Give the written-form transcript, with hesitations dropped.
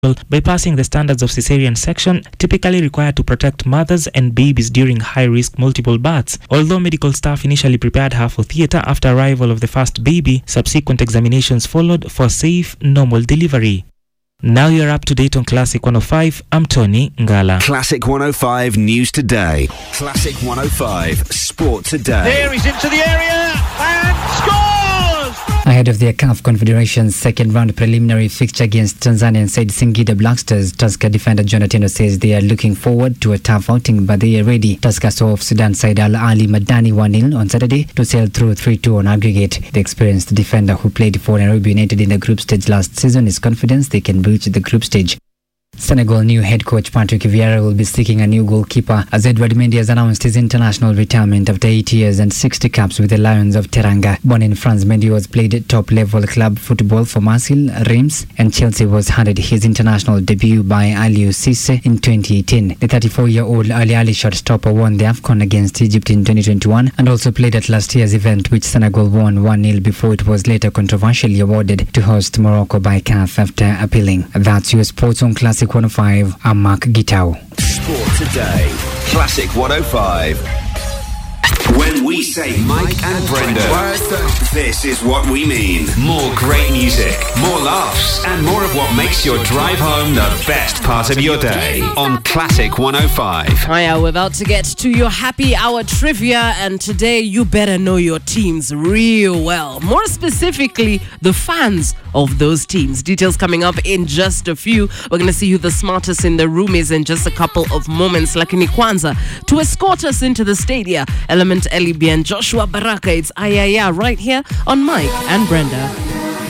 bypassing the standards of cesarean section typically required to protect mothers and babies during high-risk multiple births. Although medical staff initially prepared her for theatre after arrival of the first baby, subsequent examinations followed for safe, normal delivery. Now you're up to date on Classic 105. I'm Tony Ngala. Classic 105 News Today. Classic 105 Sport Today. There he's into the area and scores! Ahead of their CAF Confederation's second round preliminary fixture against Tanzanian side Singida Black Stars, Tusker defender Jonathan says they are looking forward to a tough outing, but they are ready. Tusker saw off Sudan side Al Ali Madani 1-0 on Saturday to sail through 3-2 on aggregate. The experienced defender who played for Nairobi United in the group stage last season is confident they can reach the group stage. Senegal new head coach Patrick Vieira will be seeking a new goalkeeper as Edouard Mendy has announced his international retirement after 8 years and 60 caps with the Lions of Teranga. Born in France, Mendy was played top-level club football for Marseille, Reims and Chelsea. Was handed his international debut by Aliou Cisse in 2018. The 34-year-old Ali shortstopper won the AFCON against Egypt in 2021 and also played at last year's event, which Senegal won 1-0 before it was later controversially awarded to host Morocco by CAF after appealing. That's your sports on Classic 105. I'm Mark Gitau. Sport Today. Classic 105. When we say Mike and Brenda, this is what we mean. More great music, more laughs, and more of what makes your drive home the best part of your day on Classic 105. Hiya, we're about to get to your happy hour trivia, and today you better know your teams real well. More specifically, the fans of those teams. Details coming up in just a few. We're going to see who the smartest in the room is in just a couple of moments. Lakini kwanza, to escort us into the stadia, Element Elibi and Joshua Baraka. It's Ayaya right here on Mike and Brenda.